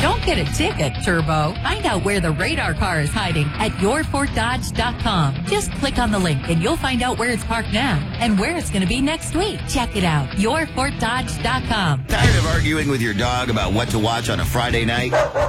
Don't get a ticket, Turbo. Find out where the radar car is hiding at yourfortdodge.com. Just click on the link and you'll find out where it's parked now and where it's going to be next week. Check it out. Yourfortdodge.com. Tired of arguing with your dog about what to watch on a Friday night?